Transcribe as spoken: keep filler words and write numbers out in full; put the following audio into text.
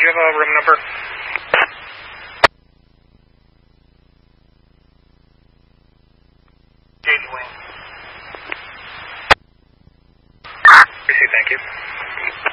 you have a room number? Jaden Wayne. Thank you.